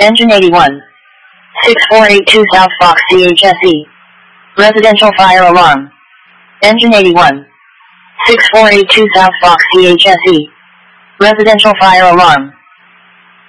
Engine 81. 6482 South Fox CHSE. Residential fire alarm. Engine 81. 6482 South Fox CHSE. Residential fire alarm.